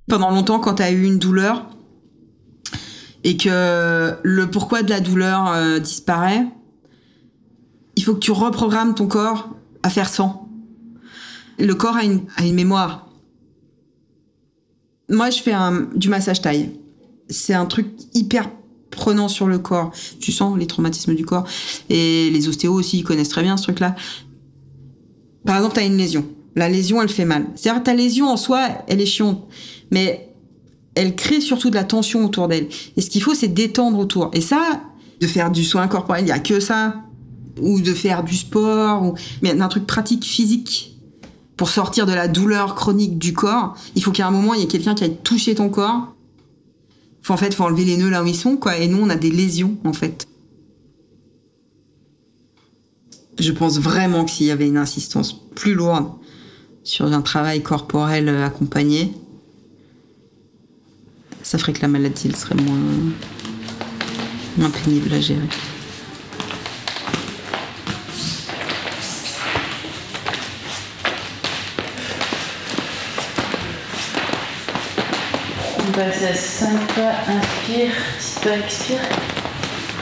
Pendant longtemps, quand tu as eu une douleur et que le pourquoi de la douleur disparaît, il faut que tu reprogrammes ton corps à faire sans. Le corps a une mémoire. Moi, je fais du massage thaï. C'est un truc hyper prenant sur le corps. Tu sens les traumatismes du corps. Et les ostéos aussi, ils connaissent très bien ce truc-là. Par exemple, tu as une lésion. La lésion, elle fait mal. C'est-à-dire, ta lésion en soi, elle est chiante. Mais elle crée surtout de la tension autour d'elle. Et ce qu'il faut, c'est détendre autour. Et ça, de faire du soin corporel, il n'y a que ça. Ou de faire du sport. Mais un truc pratique, physique. Pour sortir de la douleur chronique du corps, il faut qu'à un moment, il y ait quelqu'un qui aille toucher ton corps. Faut enlever les nœuds là où ils sont, quoi. Et nous, on a des lésions, en fait. Je pense vraiment que s'il y avait une insistance plus lourde sur un travail corporel accompagné, ça ferait que la maladie, elle serait moins pénible à gérer. On passe à 5 pas, inspire, 6 pas, expire.